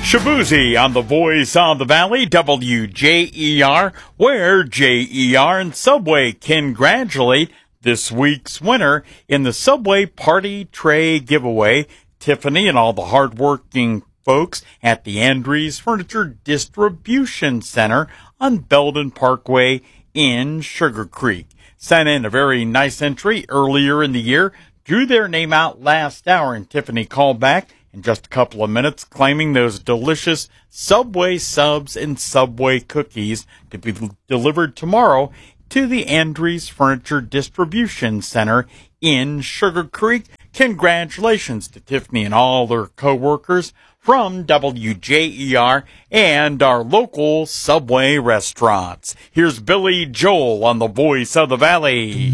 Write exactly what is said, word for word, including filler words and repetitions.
Shabuzi on the Voice of the Valley, W J E R, where J E R and Subway congratulate this week's winner in the Subway Party Tray Giveaway, Tiffany, and all the hardworking folks at the Andrews Furniture Distribution Center on Belden Parkway in Sugar Creek. Sent in a very nice entry earlier in the year, drew their name out last hour, and Tiffany called back in just a couple of minutes, claiming those delicious Subway subs and Subway cookies to be delivered tomorrow to the Andrews Furniture Distribution Center in Sugar Creek. Congratulations to Tiffany and all their co-workers from W J E R and our local Subway restaurants. Here's Billy Joel on the Voice of the Valley.